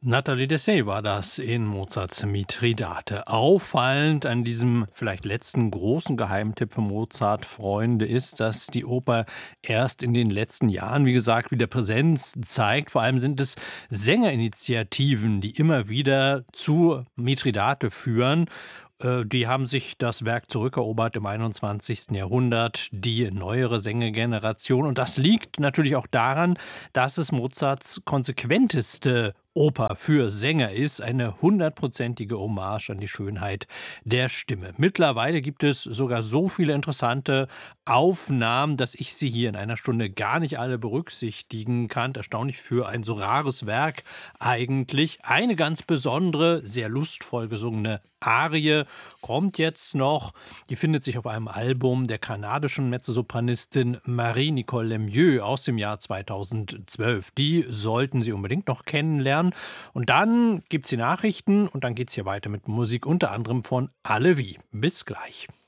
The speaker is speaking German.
Nathalie Dessay war das in Mozarts Mithridate. Auffallend an diesem vielleicht letzten großen Geheimtipp für Mozart-Freunde ist, dass die Oper erst in den letzten Jahren, wie gesagt, wieder Präsenz zeigt. Vor allem sind es Sängerinitiativen, die immer wieder zu Mithridate führen. Die haben sich das Werk zurückerobert im 21. Jahrhundert, die neuere Sängergeneration. Und das liegt natürlich auch daran, dass es Mozarts konsequenteste Oper für Sänger ist, eine hundertprozentige Hommage an die Schönheit der Stimme. Mittlerweile gibt es sogar so viele interessante Aufnahmen, dass ich sie hier in einer Stunde gar nicht alle berücksichtigen kann. Erstaunlich für ein so rares Werk eigentlich. Eine ganz besondere, sehr lustvoll gesungene Arie kommt jetzt noch. Die findet sich auf einem Album der kanadischen Mezzosopranistin Marie-Nicole Lemieux aus dem Jahr 2012. Die sollten Sie unbedingt noch kennenlernen. Und dann gibt es die Nachrichten und dann geht es hier weiter mit Musik, unter anderem von Alevi. Bis gleich.